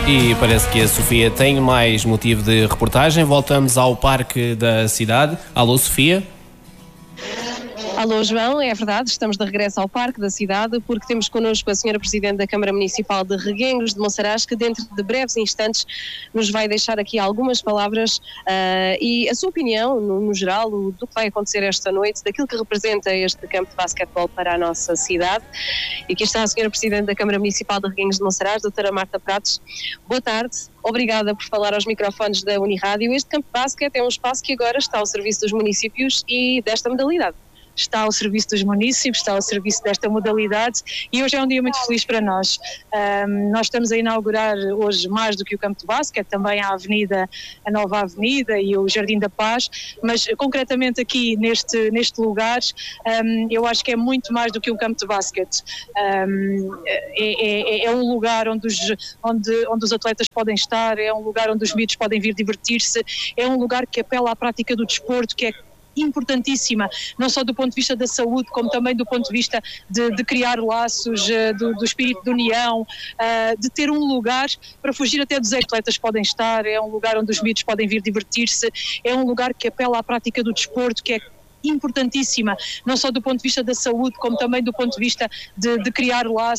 E parece que a Sofia tem mais motivo de reportagem. Voltamos ao Parque da Cidade. Alô, Sofia? Alô, João, é verdade, estamos de regresso ao Parque da Cidade porque temos connosco a Sra. Presidente da Câmara Municipal de Reguengos de Monsaraz, que dentro de breves instantes nos vai deixar aqui algumas palavras e a sua opinião, no geral, do que vai acontecer esta noite, daquilo que representa este campo de basquetebol para a nossa cidade. E aqui está a Sra. Presidente da Câmara Municipal de Reguengos de Monsaraz, doutora Marta Pratos. Boa tarde, obrigada por falar aos microfones da Unirádio. Este campo de basquete é um espaço que agora está ao serviço dos municípios e desta modalidade. Está ao serviço dos municípios, está ao serviço desta modalidade e hoje é um dia muito feliz para nós. Nós estamos a inaugurar hoje mais do que o campo de basquete, também a nova avenida e o Jardim da Paz, mas concretamente aqui neste lugar eu acho que é muito mais do que um campo de basquete. É um lugar onde os atletas podem estar, é um lugar onde os miúdos podem vir divertir-se, é um lugar que apela à prática do desporto, que é importantíssima, não só do ponto de vista da saúde, como também do ponto de vista de criar laços, do espírito de união, de ter um lugar para fugir até dos atletas podem estar, é um lugar onde os miúdos podem vir divertir-se, é um lugar que apela à prática do desporto, que é importantíssima, não só do ponto de vista da saúde, como também do ponto de vista de criar laços,